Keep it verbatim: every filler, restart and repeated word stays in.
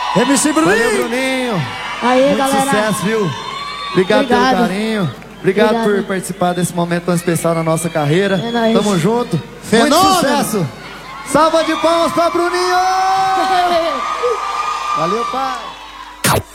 M C Bruninho. Valeu, Bruninho. Aí, muito galera. sucesso, viu? Obrigado, Obrigado. pelo carinho. Obrigado, Obrigado por participar desse momento tão especial na nossa carreira. É nóis. Tamo junto. Fenômeno. Muito sucesso. Salva de palmas pra Bruninho. Valeu, pai.